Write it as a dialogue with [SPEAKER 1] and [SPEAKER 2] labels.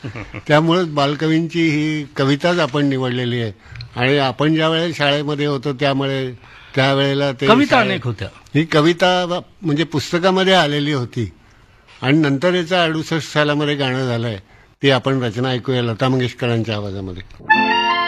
[SPEAKER 1] त्यामुळेच बालकवींची ही कविताच आपण निवडलेली आहे. आणि आपण ज्या वेळेला शाळेमध्ये होतो त्यावेळेला ते
[SPEAKER 2] कविता अनेक होत्या.
[SPEAKER 1] ही कविता म्हणजे पुस्तकामध्ये आलेली होती आणि नंतर याचं 68 सालामध्ये गाणं झालंय. ती आपण रचना ऐकूया लता मंगेशकरांच्या आवाजामध्ये.